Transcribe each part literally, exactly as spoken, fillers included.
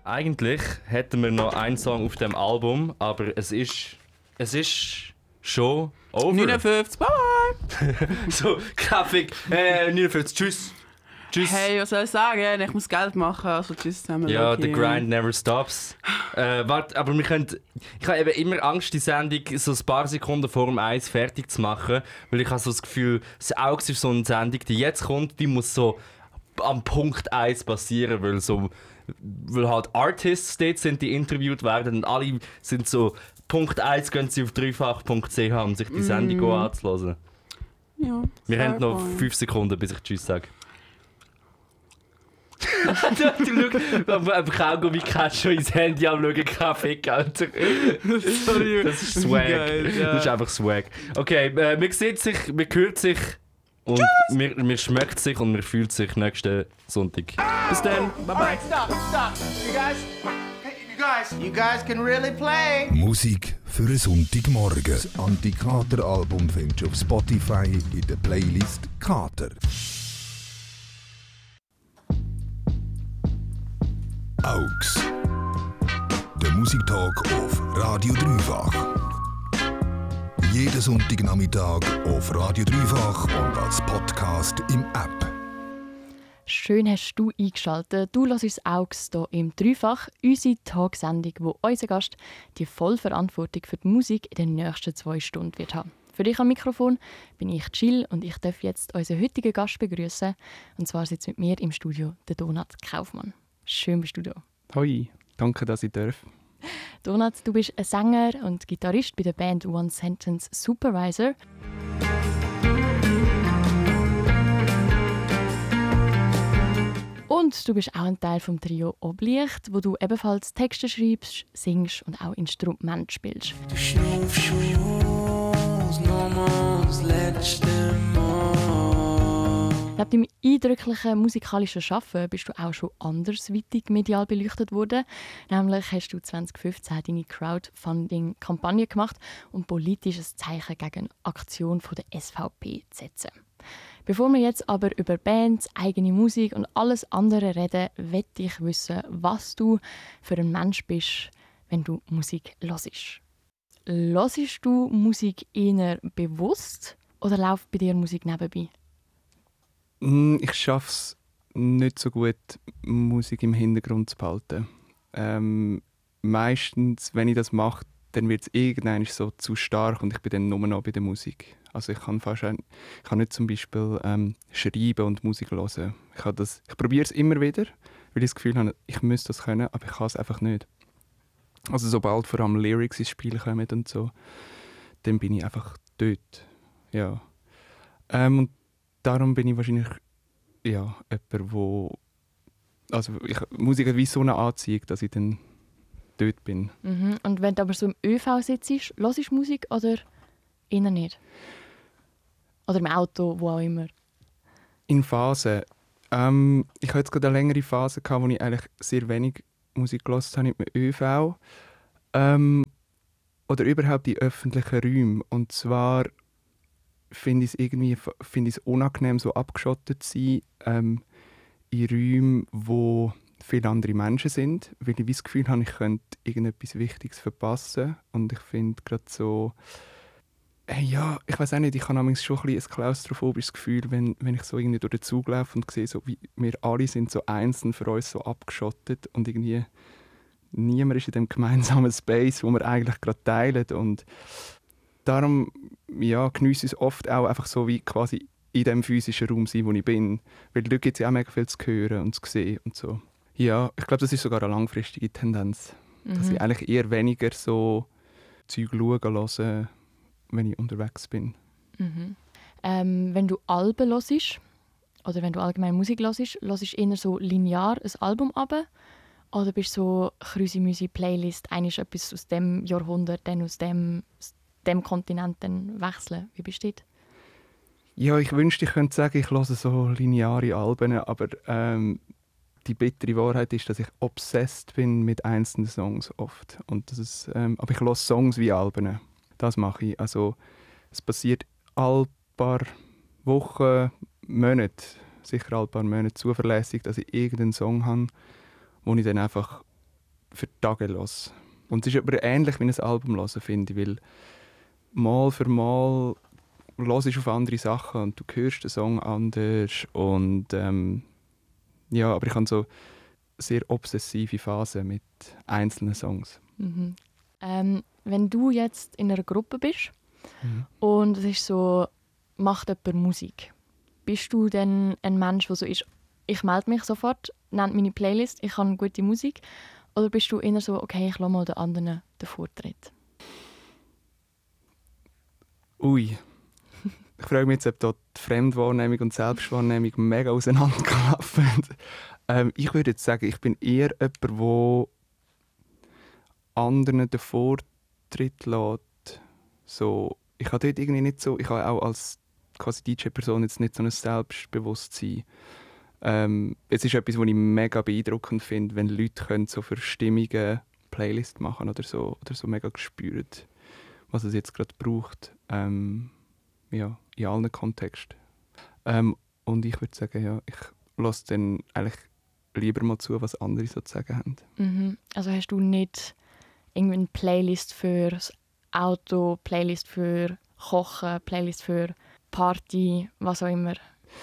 Eigentlich hätten wir noch einen Song auf dem Album, aber es ist, es ist schon over. neunundfünfzig, bye bye! So, Kaffee, äh, neunundfünfzig, tschüss. Tschüss. Hey, was soll ich sagen? Ich muss Geld machen, also tschüss zusammen. Ja, okay. the grind never stops. äh, warte, aber wir können... Ich habe eben immer Angst, die Sendung so ein paar Sekunden vor dem Eis fertig zu machen, weil ich habe so das Gefühl, das Auge ist so eine Sendung, die jetzt kommt, die muss so am Punkt eins passieren, weil so... Weil halt Artists dort sind, die interviewt werden und alle sind so... Punkt eins gehen sie auf dreifach punkt c h, um sich die Sendung mm. anzuhören. Ja, wir haben noch fun. fünf Sekunden, bis ich Tschüss sage. du einfach Kaugummi kannst schon ins Handy anschauen, Kaffee, Alter. Sorry. Das ist Swag. Geil, ja. Das ist einfach Swag. Okay, äh, man sieht sich, man hört sich und man, man schmeckt sich und man fühlt sich nächsten Sonntag. Bis dann. Bye bye. Right, stop, stop. You guys, you guys, you guys can really play. Musik für einen Sonntagmorgen. Das Anti-Kater-Album findest du auf Spotify in der Playlist Kater. Augs. Der Musiktalk auf Radio Dreifach. Jeden Sonntagnachmittag auf Radio Dreifach und als Podcast im App. Schön hast du eingeschaltet. Du hörst uns Augs hier im Dreifach, unsere Talksendung, wo unser Gast die Vollverantwortung für die Musik in den nächsten zwei Stunden wird haben. Für dich am Mikrofon bin ich Jill und ich darf jetzt unseren heutigen Gast begrüßen. Und zwar sitzt mit mir im Studio der Donat Kaufmann. Schön bist du da. Hoi, danke, dass ich darf. Donat, du bist ein Sänger und Gitarrist bei der Band One Sentence Supervisor. Und du bist auch ein Teil vom Trio Oblicht, wo du ebenfalls Texte schreibst, singst und auch Instrumente spielst. Du schnaufst uns nochmal das letzte Mal. Neben deinem eindrücklichen musikalischen Schaffen bist du auch schon andersweitig medial beleuchtet worden. Nämlich hast du zwanzig fünfzehn deine Crowdfunding-Kampagne gemacht, um politisches Zeichen gegen Aktion von der S V P zu setzen. Bevor wir jetzt aber über Bands, eigene Musik und alles andere reden, möchte ich wissen, was du für ein Mensch bist, wenn du Musik hörst. Hörst du Musik eher bewusst oder läuft bei dir Musik nebenbei? Ich schaffe es nicht so gut, Musik im Hintergrund zu behalten. Ähm, meistens, wenn ich das mache, dann wird es irgendwann so zu stark und ich bin dann nur noch bei der Musik. Also ich kann fast ein, ich kann nicht zum Beispiel ähm, schreiben und Musik hören. Ich, das, ich probiere es immer wieder, weil ich das Gefühl habe, ich müsste das können, aber ich kann es einfach nicht. Also sobald vor allem Lyrics ins Spiel kommen und so, dann bin ich einfach dort. Ja. Ähm, und darum bin ich wahrscheinlich ja, jemand, wo also ich, Musik hat wie so eine Anziehung, dass ich dann dort bin. Mhm. Und wenn du aber so im ÖV sitzt, hörst du Musik oder eher nicht? Oder im Auto, wo auch immer? In Phasen. Ähm, ich hatte jetzt gerade eine längere Phase, gehabt, wo ich eigentlich sehr wenig Musik gehört habe mit dem ÖV. Ähm, oder überhaupt die öffentlichen Räume. Und zwar finde ich es irgendwie find ich es unangenehm, so abgeschottet zu sein ähm, in Räumen, wo viele andere Menschen sind, weil ich das Gefühl habe, ich könnte irgendetwas Wichtiges verpassen. Und ich finde gerade so, hey, ja, ich weiß auch nicht, ich habe manchmal schon ein, ein klaustrophobisches Gefühl, wenn, wenn ich so irgendwie durch den Zug laufe und sehe, so wie wir alle sind so einzeln für uns so abgeschottet und irgendwie niemand ist in dem gemeinsamen Space, wo wir eigentlich gerade teilen. Und darum ja, geniesse ich es oft auch einfach so wie quasi in dem physischen Raum sein, wo ich bin. Weil dort gibt es ja auch mega viel zu hören und zu sehen und so. Ja, ich glaube, das ist sogar eine langfristige Tendenz. Mhm. Dass ich eigentlich eher weniger so Zeug schauen höre, wenn ich unterwegs bin. Mhm. Ähm, wenn du Alben hörst, oder wenn du allgemein Musik hörst, hörst du eher so linear ein Album runter? Oder bist du so Krüsi-Müsi-Playlist, eigentlich etwas aus dem Jahrhundert, dann aus dem, aus dem Kontinent dann wechseln? Wie bist du dort? Ja, ich wünschte, ich könnte sagen, ich höre so lineare Alben, aber ähm, die bittere Wahrheit ist, dass ich obsessed bin mit einzelnen Songs oft. Und das ist, ähm, aber ich höre Songs wie Alben. Das mache ich. Also, es passiert alle paar Wochen, Monate, sicher alle paar Monate zuverlässig, dass ich irgendeinen Song habe, wo ich dann einfach für Tage los. Und es ist aber ähnlich wie ein Album hören, finde ich, weil mal für mal hörst du auf andere Sachen und du hörst den Song anders und ähm, ja, aber ich habe so sehr obsessive Phasen mit einzelnen Songs. Mhm. Ähm, wenn du jetzt in einer Gruppe bist Mhm. und es ist so, macht jemand Musik, bist du dann ein Mensch, der so ist, ich melde mich sofort, nenne meine Playlist, ich habe gute Musik, oder bist du eher so, okay, ich lasse mal den anderen den Vortritt? Ui. Ich frage mich jetzt, ob da die Fremdwahrnehmung und Selbstwahrnehmung mega auseinanderklaffen. ähm, ich würde jetzt sagen, ich bin eher jemand, der anderen den Vortritt lässt. So, ich habe dort irgendwie nicht so, ich habe auch als quasi D J-Person jetzt nicht so ein Selbstbewusstsein. Ähm, es ist etwas, was ich mega beeindruckend finde, wenn Leute können so für Stimmungen Playlist machen oder so, oder so mega spüren, was es jetzt gerade braucht. Ähm, ja, in allen Kontexten. Ähm, und ich würde sagen, ja, ich lasse dann eigentlich lieber mal zu, was andere so zu sagen haben. Mhm. Also hast du nicht irgendwie eine Playlist für das Auto, Playlist für Kochen, Playlist für Party, was auch immer?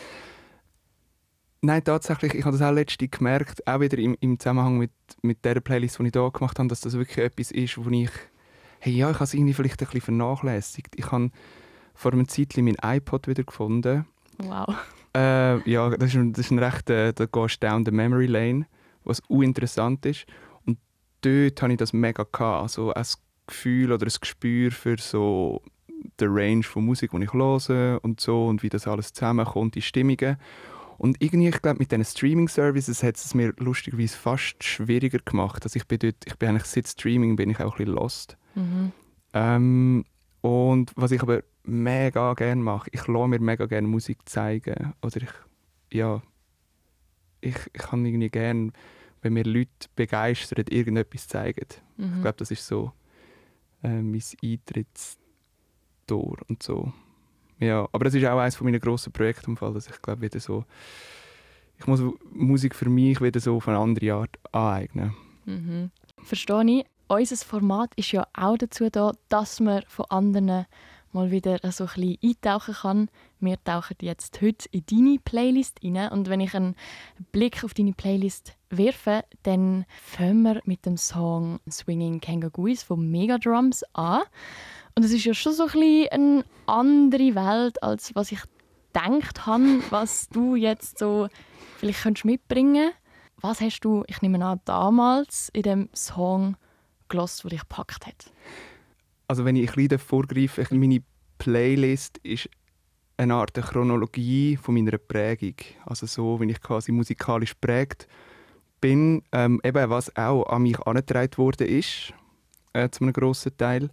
Nein, tatsächlich, ich habe das auch letztens gemerkt, auch wieder im, im Zusammenhang mit, mit der Playlist, die ich hier gemacht habe, dass das wirklich etwas ist, wo ich, hey, ja, ich habe es irgendwie vielleicht ein bisschen vernachlässigt. Ich habe vor einem Zeitchen mein iPod wieder gefunden. Wow. Äh, ja, das ist ein, das ist ein recht, äh, da gehst du down the memory lane, was uninteressant ist. Und dort hatte ich das mega gehabt, also ein Gefühl oder ein Gespür für so den Range von Musik, die ich höre und so und wie das alles zusammenkommt, die Stimmungen. Und irgendwie, ich glaube, mit diesen Streaming-Services hat es mir lustigerweise fast schwieriger gemacht. Also ich bin dort, ich bin eigentlich seit Streaming bin ich auch ein bisschen lost. Mhm. Ähm, und was ich aber mega gerne mache, ich lasse mir mega gerne Musik zeigen. Oder ich, ja, ich, ich kann irgendwie gerne, wenn mir Leute begeistern, irgendetwas zeigen. Mhm. Ich glaube, das ist so äh, mein Eintrittstor und so. Ja, aber das ist auch eines meiner grossen Projekte im Fall, dass ich glaube wieder so, ich muss Musik für mich wieder so auf eine andere Art aneignen. Mhm. Verstehe ich. Unser Format ist ja auch dazu da, dass man von anderen mal wieder so ein bisschen eintauchen kann. Wir tauchen jetzt heute in deine Playlist rein. Und wenn ich einen Blick auf deine Playlist werfe, dann fangen wir mit dem Song «Swinging Kangaroos» von Megadrums an. Und es ist ja schon so ein bisschen eine andere Welt, als was ich gedacht habe, was du jetzt so vielleicht könntest mitbringen. Was hast du, ich nehme an, damals in dem Song gehört, der dich gepackt hat? Also wenn ich ein bisschen vorgreife, meine Playlist ist eine Art Chronologie von meiner Prägung. Also so, wie ich quasi musikalisch prägt bin, ähm, eben was auch an mich herangetragen worden ist, äh, zu einem grossen Teil.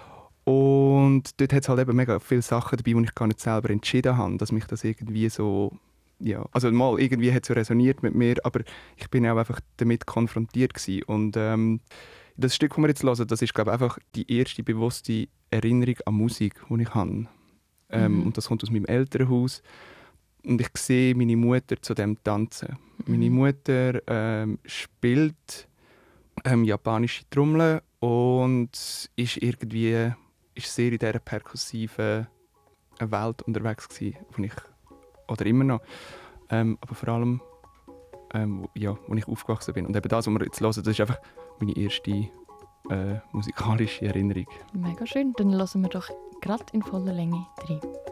Und dort hat es halt eben mega viele Sachen dabei, die ich gar nicht selber entschieden habe, dass mich das irgendwie so, ja, also mal irgendwie hat es so resoniert mit mir, aber ich bin auch einfach damit konfrontiert gewesen. Und ähm, das Stück, das wir jetzt hören, das ist, glaube ich, einfach die erste bewusste Erinnerung an Musik, die ich habe. Ähm, Mhm. Und das kommt aus meinem Elternhaus. Und ich sehe meine Mutter zu dem tanzen. Mhm. Meine Mutter ähm, spielt ähm, japanische Trommeln und ist irgendwie ist sehr in dieser perkussiven Welt unterwegs gewesen, wo ich, oder immer noch, ähm, aber vor allem, ähm, wo, ja, wo ich aufgewachsen bin. Und eben das, was wir jetzt hören, das ist einfach meine erste äh, musikalische Erinnerung. Mega schön. Dann lassen wir doch gerade in voller Länge rein.